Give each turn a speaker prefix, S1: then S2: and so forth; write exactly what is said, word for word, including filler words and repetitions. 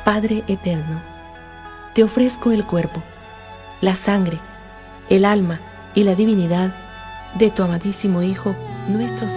S1: Padre eterno, te ofrezco el cuerpo, la sangre, el alma y la divinidad de tu amadísimo Hijo, nuestro Señor.